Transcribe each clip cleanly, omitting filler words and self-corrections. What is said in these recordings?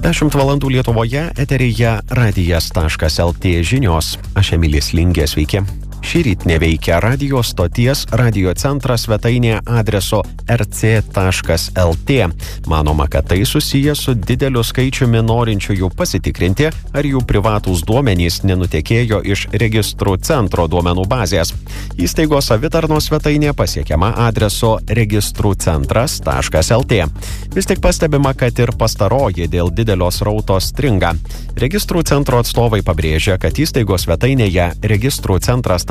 10 valandų Lietuvoje, eteryje radijas.lt žinios. Aš Emilis Lingė, sveiki. Šįryt neveikia radio stoties Radio centras svetainė adresu rc.lt. Manoma, kad tai susiję su dideliu skaičiumi norinčiųjų pasitikrinti, ar jų privatūs duomenys nenutekėjo iš registrų centro duomenų bazės. Įstaigos savitarnos svetainė pasiekiama adresu registrūcentras.lt. Vis tik pastebima, kad ir pastaroji dėl didelio srauto stringa. Registrų centro atstovai pabrėžia, kad įstaigos svetainėje registrūcentras.lt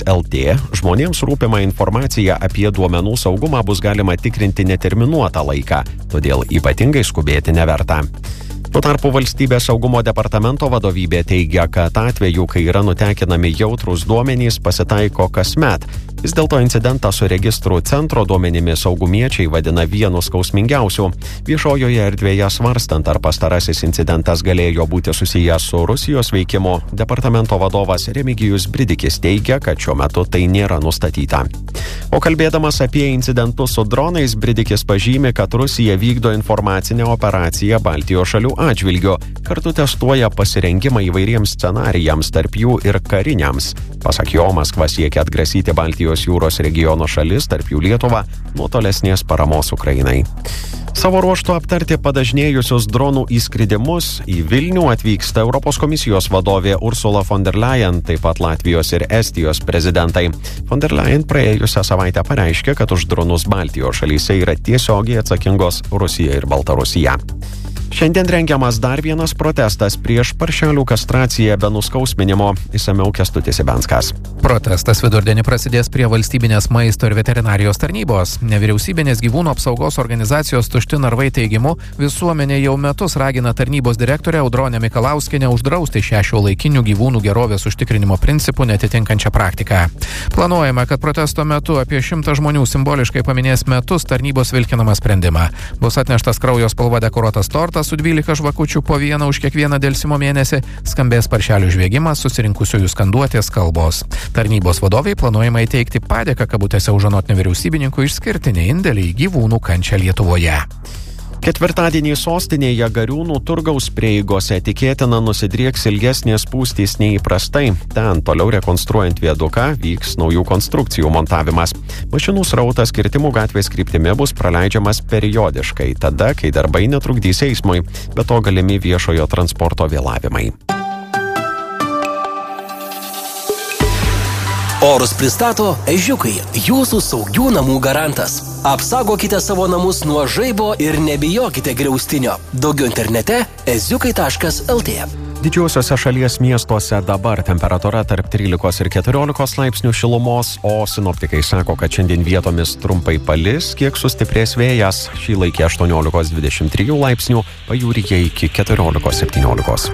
žmonėms rūpimą informaciją apie duomenų saugumą bus galima tikrinti neterminuotą laiką, todėl ypatingai skubėti neverta. Tuo tarpu Valstybės saugumo departamento vadovybė teigia, kad atveju, kai yra nutekinami jautrūs duomenys, pasitaiko kasmet. Vis dėlto incidentą su registrų centro duomenimis saugumiečiai vadina vienu skausmingiausių. Viešojoje erdvėje svarstant, ar pastarasis incidentas galėjo būti susijęs su Rusijos veikimu, departamento vadovas Remigijus Bridikis teigia, kad šiuo metu tai nėra nustatyta. O kalbėdamas apie incidentus su dronais, Bridikis pažymi, kad Rusija vykdo informacinę operaciją Baltijos šalių atžvilgiu, kartu testuoja pasirengimą įvairiems scenarijams, tarp jų ir kariniams. Pasak jo, Maskva siekia atgrasyti Baltijos jūros regiono šalis, tarp jų Lietuvą, nuo tolesnės paramos Ukrainai. Savo ruožtu aptarti padažnėjusius dronų įskridimus į Vilnių atvyksta Europos komisijos vadovė Ursula von der Leyen, taip pat Latvijos ir Estijos prezidentai. Von der Leyen praėjusią savaitę pareiškė, kad už dronus Baltijos šalyse yra tiesiogiai atsakingos Rusija ir Baltarusija. Šiandien rengiamas dar vienas protestas prieš paršelių kastraciją be nuskausminimo. Išsamiau Kęstutis Ibenskas. Protestas vidurdienį prasidės prie valstybinės maisto ir veterinarijos tarnybos. Nevyriausybinės gyvūnų apsaugos organizacijos Tušti narvai teigimu, visuomenė jau metus ragina tarnybos direktorę Audronę Mikalauskienę uždrausti šią šiuolaikinių gyvūnų gerovės užtikrinimo principų netitinkančią praktiką. Planuojama, kad protesto metu apie 100 žmonių simboliškai paminės metus tarnybos vilkinamą sprendimą. Bus atneštas kraujo spalva dekoruotas tortas su 12 žvakučių po vieną už kiekvieną delsimo mėnesį, skambės paršelių žviegimas, susirinkusiųjų skanduotės kalbos. Tarnybos vadovai planuojama įteikti padėką kabutėse už anot nevyriausybininkų išskirtinį indėlį į gyvūnų kančią Lietuvoje. Ketvirtadienį sostinėje Gariūnų turgaus prieigose tikėtina nusidrieks ilgesnės spūstys nei įprastai. Ten toliau rekonstruojant viaduką vyks naujų konstrukcijų montavimas. Mašinų srautas kirtimų gatvės kryptimi bus praleidžiamas periodiškai, tada, kai darbai netrukdys eismui, be to galimi viešojo transporto vėlavimai. Orus pristato Ežiukai, jūsų saugių namų garantas. Apsaugokite savo namus nuo žaibo ir nebijokite griaustinio. Daugiau internete eziukai.lt. Didžiuosiuose šalies miestuose dabar temperatūra tarp 13 ir 14 laipsnių šilumos, o sinoptikai sako, kad šiandien vietomis trumpai palis, kiek sustiprės vėjas, šį laikį 18-23 laipsnių, pajūryje iki 14-17.